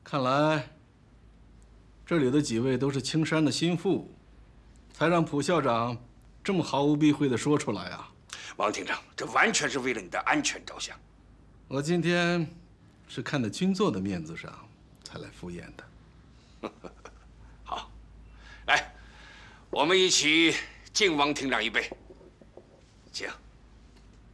看来这里的几位都是青山的心腹，才让蒲校长这么毫无避讳地说出来啊！ 王厅长，这完全是为了你的安全着想。 我今天是看在君座的面子上才来赴宴的。 好，来，我们一起敬王厅长一杯，请。